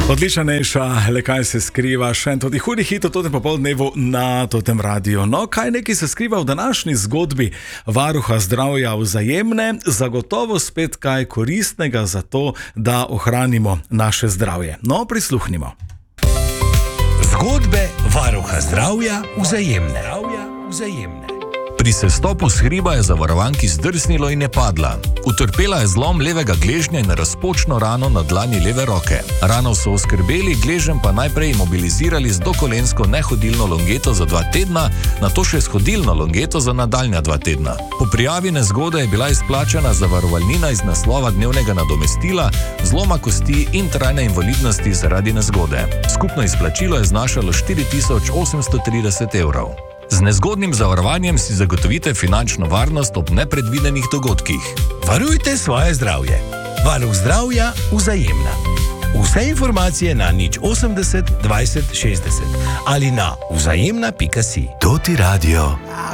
Odličnejša, le kaj se skriva še en tudi hudi hit v totem popoldnevu na totem radiju. No, kaj neki se skriva v današnji zgodbi varuha zdravja Vzajemne, zagotovo spet kaj koristnega za to, da ohranimo naše zdravje. No, prisluhnimo. Zgodbe varuha zdravja Vzajemne. Pri sestopu s hriba je zavarovanki zdrsnilo in je padla. Utrpela je zlom levega gležnja in razpočno rano na dlani leve roke. Rano so oskrbeli, gleženj pa najprej imobilizirali z dokolensko nehodilno longeto za 2 tedna, nato še s hodilno longeto za nadaljnja 2 tedna. Po prijavi nezgode je bila izplačana zavarovalnina iz naslova dnevnega nadomestila, zloma kosti in trajne invalidnosti zaradi nezgode. Skupno izplačilo je znašalo 4830 evrov. Z nezgodnim zavarovanjem si zagotovite finančno varnost ob nepredvidenih dogodkih. Varujte svoje zdravje. Varuh zdravja Vzajemna. Vse informacije na 080 20 60 ali na vzajemna.si. To ti radio